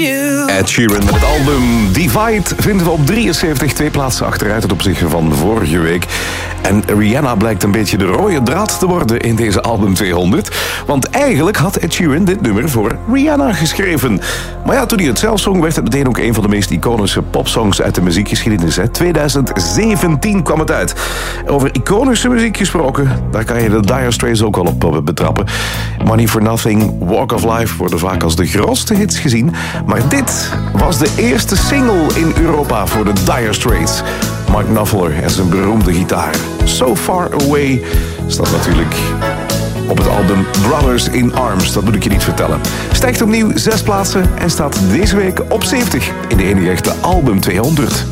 Ed Sheeran met het album Divide vinden we op 73, 2 plaatsen achteruit ten opzichte van vorige week. En Rihanna blijkt een beetje de rode draad te worden in deze album 200. Want eigenlijk had Ed Sheeran dit nummer voor Rihanna geschreven. Maar ja, toen hij het zelf zong, werd het meteen ook een van de meest iconische popsongs uit de muziekgeschiedenis. 2017 kwam het uit. Over iconische muziek gesproken, daar kan je de Dire Straits ook al op betrappen. Money for Nothing, Walk of Life worden vaak als de grootste hits gezien. Maar dit was de eerste single in Europa voor de Dire Straits. Mark Knopfler en zijn beroemde gitaar. So Far Away staat natuurlijk op het album Brothers in Arms. Dat moet ik je niet vertellen. Stijgt opnieuw 6 plaatsen en staat deze week op 70 in de enige echte album 200.